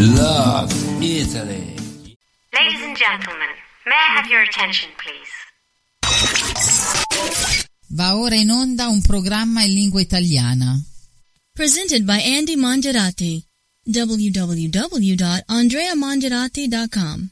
Love Italy. Ladies and gentlemen, may I have your attention, please? Va ora in onda un programma in lingua italiana. Presented by Andy Mangiarati. www.andreamangiarati.com